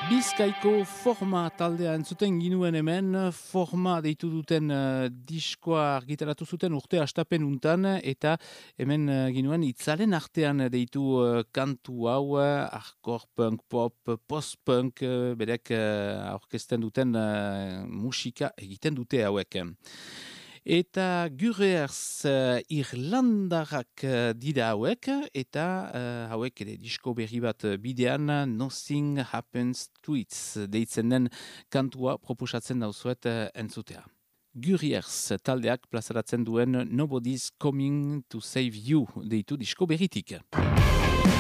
Bizkaiko Forma taldea entzuten ginuen hemen, Forma deitu duten diskoa argitaratu zuten urte astapen untan, eta hemen ginuen itzalen artean deitu kantu hau, hardcore punk, pop, post-punk, berek aurkezten duten musika egiten dute hauek. Eta Gurreers Irlandarrak dira hauek, eta hauek ere disko berri bat bidean Nothing Happens to It deitzen den kantua proposatzen dauzuet entzutea. Gurriers taldeak plazaratzen duen Nobody's Coming to Save You deitu disko berritik.